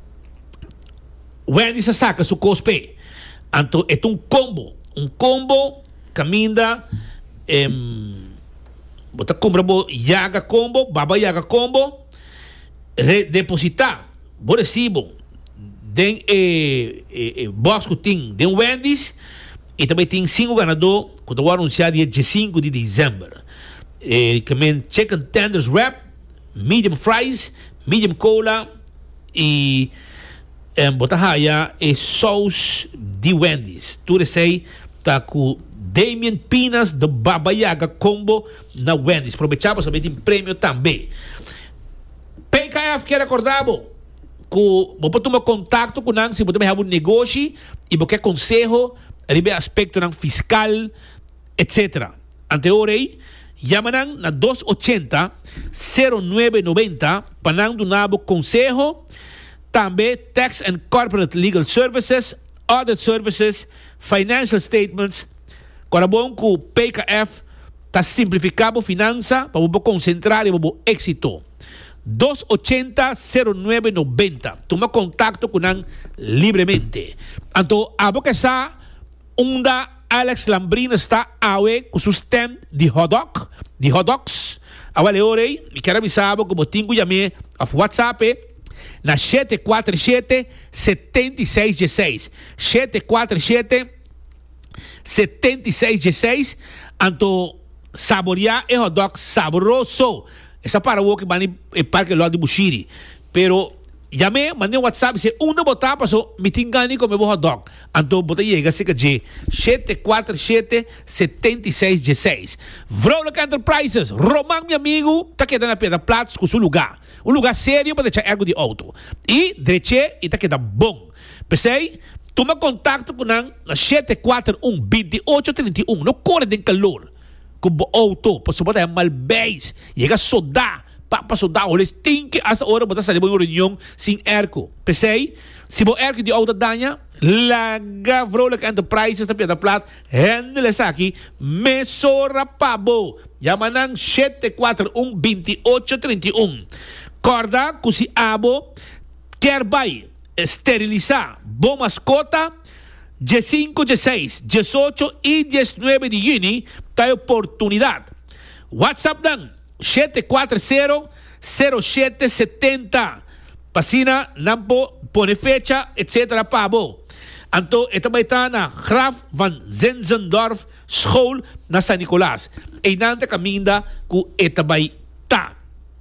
Wendy se saca su cospe. Então, é um combo. Um combo caminha. Um, Bota compra bo Yaga combo, Baba Yaga combo. Depositar. Bo recibo. Den eh, eh, eh, Bosco tem. Den Wendy's. E também tem cinco ganadores. Quando eu anunciar dia cinco de dezembro. Eh, Caminha chicken tenders wrap. Medium fries. Medium cola e um, botahaya e sauce de Wendy's. Tudo sei tá com Damien Pinas de Baba Yaga combo na Wendy's. Aprovechamos também tem prêmio também. P K F quer acordar que você tomar contato com nós se você tem um negócio e você quer conselho a nível aspecto fiscal, etcétera. Anteorei llaman na dos ochenta, zero nueve noventa para do nabo consejo, também tax and corporate legal services, audit services, financial statements. Agora bom que o P K F está simplificando a finança para você concentrar e o êxito. dos ochenta, zero nueve noventa. Toma contato com nós livremente. Então, a boca está onda Alex Lambrina está awe com seu stand de hot dog, de hot dogs. Agora, orei, me quero avisar que eu tenho que chamar a WhatsApp na sete quatro sete, sete seis um seis. sete quatro sete, sete seis um seis. Anto saborear e hot dog saboroso. Essa para o que vai no parque lá de Bushiri. Pero Llamé, mandei um WhatsApp, disse, um de botar, passou, me tingani com meu hot dog. Então, botei chega, se que sete quatro sete, sete seis um seis. Vrolijk Enterprises, Roman, meu amigo, tá quedando na pedra pratos com seu lugar. Um lugar sério para deixar ergo de auto. E, direche, e tá quedando bom. Pensei, toma contato com nós na sete quatro um, dois oito três um. Não corre de calor. Com o auto, para botar mal base, chega a sodar. Para soldar, eles têm que essa hora botar sair uma reunião sem erco. Pensei, se o erco de auto danha, laga Vrolijk Enterprises da Pedra Plata, handle essa aqui, mesora pabo. Yamanang sete quatro um, dois oito três um. Corda, cusi abo, quer vai esterilizar, bom mascota, dia cinco, dia seis, dia oito e dia nove de junho, tem oportunidade. WhatsApp dan, sete quatro zero, zero sete sete zero. Pasina, nampo, pone fecha, etcétera. Pabo. Anto, ito ba ita na Graf van Zenzendorf School na San Nicolas. E nanta kaminda ku ito ba ita.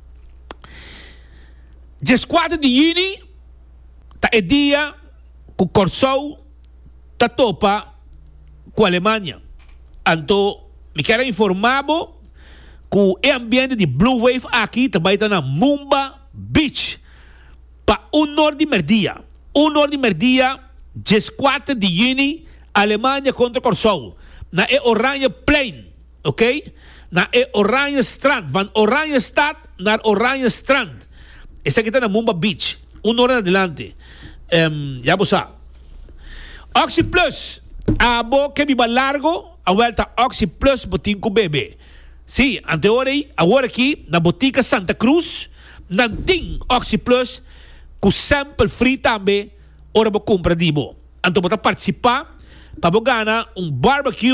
Dia quatro de junho, ta e dia ku Corsou ta topa ku Alemanha. Anto, me quero informabo que o ambiente de Blue Wave aqui também está na Mumba Beach. Para um norte de merdia. Um norte de merdia, dia quatro de junho, Alemanha contra Corsou. Na é Oranje Plain, ok? Na é Oranje Strand. Van Oranje Stad naar Oranje Strand. Esse aqui está na Mumba Beach. Um norte adelante. Um, já você sabe. Oxy Plus. A boca que me largo, a volta Oxy Plus botinho com bebê. Sim, anteori, agora aqui na Botica Santa Cruz, não tem Oxy Plus, com sample free também, ora vou comprar de bo. Então, vou participar para ganhar um barbecue,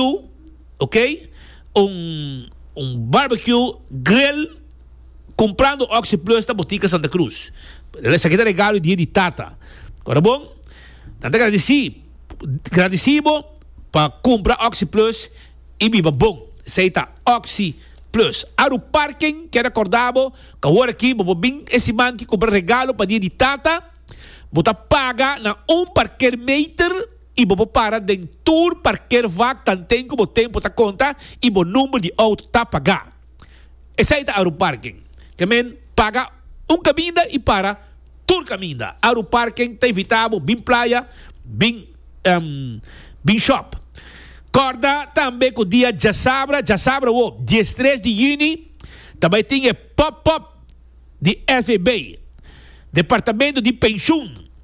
ok? Um, um barbecue grill, comprando Oxy Plus na Botica Santa Cruz. Esse aqui é regalo dia de tata. Agora bom? Tanto agradecido, agradecido para comprar Oxy Plus e viva bom. Seita Oxy Plus. Aro parking, que recordavo, que agora aqui, vou bem esse man que compra regalo para dia de tata, vou paga na um parqueiro meter e vou para dentro parqueiro vac, tanto como tempo tá conta e o número de auto tá pagar. Esse aí tá Aro parking. Que men paga um caminho e para tur caminho. Aro parking tá evitado, bem praia, bem, um, bem shop. Corda também com o dia de Sabra, de Sabra, o dia três de junho, também tem pop-up de S V B, Departamento de Pensão,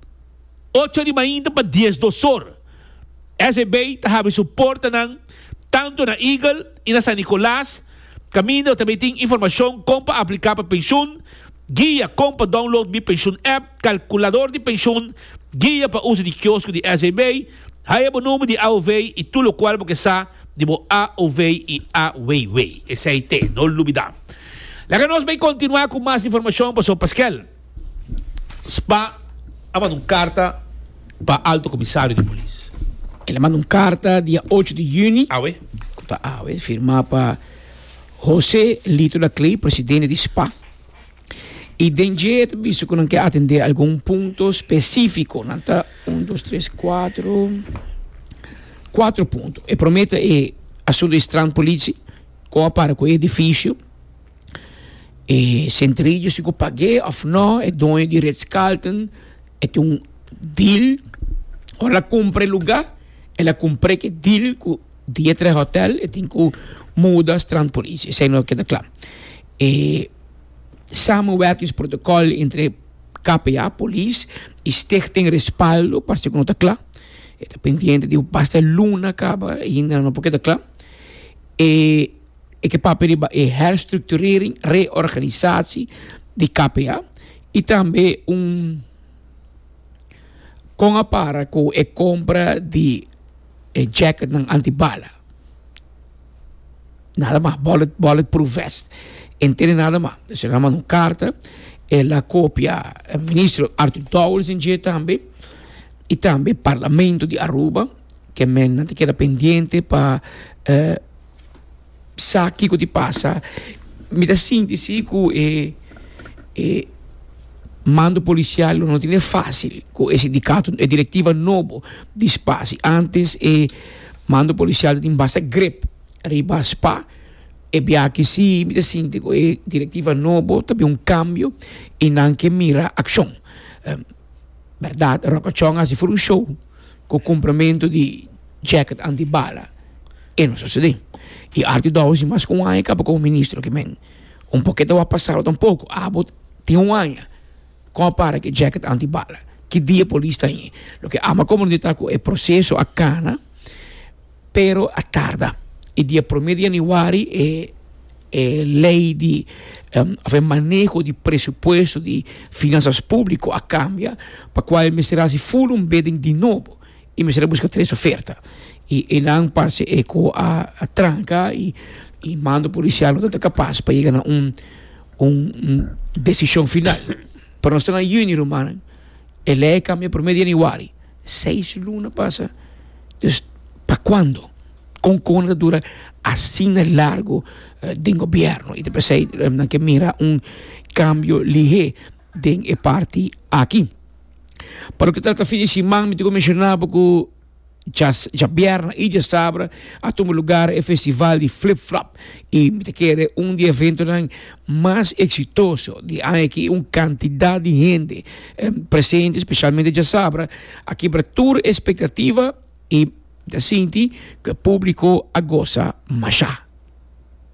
oito de manhã para dez do horas. S V B está dando suporte tanto na Eagle e na San Nicolás. Caminho também tem informação como para aplicar para pensão, guia como para download de pensão app, calculador de pensão, guia para uso de quiosco de S V B. Aí o número de A O V e tudo o qual porque sabe de A O V e A W W. Esse aí tem, não dúvida. Lá nós vamos continuar com mais informação para o Pascal. Spa manda uma carta para o Alto Comissário de Polícia. Ele manda uma carta dia oito de junho. Ah, ué? Ah, ué, firmar para José Lito da Clay, presidente de S P A. E dentro disso, que não quer atender algum ponto específico, não tá? Um, dois, três, quatro. Quatro pontos. E promete é assunto de Strand Polícia, com a para com o edifício, e centrilho, se eu paguei ou não, é dono de Ritz-Carlton, é um deal, ela compra o lugar, ela compra que deal com Dietre Hotel, e tem que mudar Strand Polícia, isso aí não queda claro. E samenwerkingsprotocol entre K P A, Polícia, e Stichting Respaldo, para que não está claro. Está pendiente de basta luna acaba, ainda não porque está claro. E, e que papel é herstructurering, reorganizatie de K P A, e também um com a para com a compra de eh, jacket antibala. Nada mais, bullet, bulletproof vest. Entende nada mais. Você manda uma carta é a cópia do ministro Arthur Dowles em dia também, e também o Parlamento de Aruba, que men queda pendente para uh, saber o que passa. Me dá síntese que é mando policial não é fácil com esse sindicato, é diretiva novo de espaço. Antes é mando policial de base grep, arriba spa, e bia que sim, me sente que é diretiva novo, também um cambio e não que mira ação. Um, verdade, Rocachonga se for um show com cumprimento de jacket antibala e não sucede. E Arthur Dowles mas com um ano acaba com o ministro que men um pouquinho vai passar um pouco, ah, tem um ano compara que jacket antibala que dia polícia aí, o que ama comunidade é processo a cana, pero a tarda e dia primeiro de janeiro é é lei de um, manejo de presupuesto de finanças públicas a cambia para qual me será se full um bidding de novo e me será buscar três ofertas e e não parte é com a, a tranca e e mando policial não está capaz para chegar a um um, um decisão final para nós na União Romana a lei cambia primeiro de janeiro seis lunas passa para quando com conta dura assim largo uh, do governo e depois aí um, que mira um cambio ligeiro de parte aqui para o que trata fim de semana me digo mencionava que já já viernes e já sábado a tomar lugar o festival de flip flop e me quer um de evento mais exitoso de aqui uma quantidade de gente um, presente especialmente já sábado aqui para toda expectativa e da Sinti que o público a goza machá.